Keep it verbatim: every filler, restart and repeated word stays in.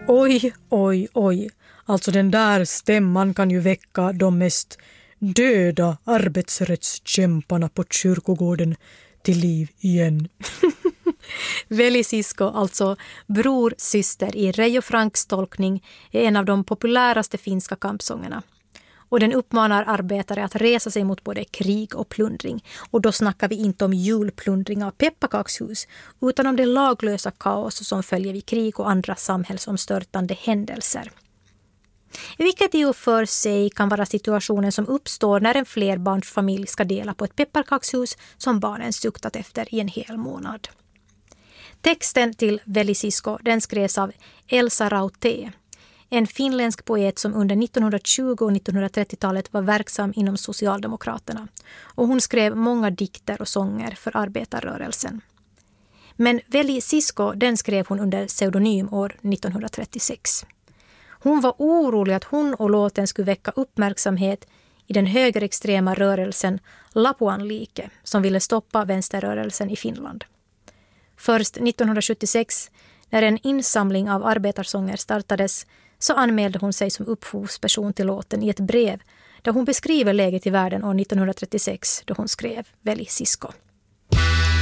Oj, oj, oj. Alltså den där stämman kan ju väcka de mest döda arbetsrättskämparna på kyrkogården till liv igen. Veli Sisko, alltså bror, syster i Reijo Franks tolkning, är en av de populäraste finska kampsångerna. Och den uppmanar arbetare att resa sig mot både krig och plundring. Och då snackar vi inte om julplundring av pepparkakshus, utan om det laglösa kaos som följer vid krig och andra samhällsomstörtande händelser. Vilket i och för sig kan vara situationen som uppstår när en flerbarnsfamilj ska dela på ett pepparkakshus som barnen suktat efter i en hel månad. Texten till Veli Sisko, den skrevs av Elsa Raute, en finländsk poet som under nittonhundratjugo- och nittonhundratrettiotalet var verksam inom Socialdemokraterna. Och hon skrev många dikter och sånger för arbetarrörelsen. Men Veli Sisko, den skrev hon under pseudonym år nittonhundratrettiosex. Hon var orolig att hon och låten skulle väcka uppmärksamhet i den högerextrema rörelsen Lapuan-like som ville stoppa vänsterrörelsen i Finland. Först nittonhundrasjuttiosex, när en insamling av arbetarsånger startades, så anmälde hon sig som upphovsperson till låten i ett brev där hon beskriver läget i världen år nittonhundratrettiosex då hon skrev Veli Sisko.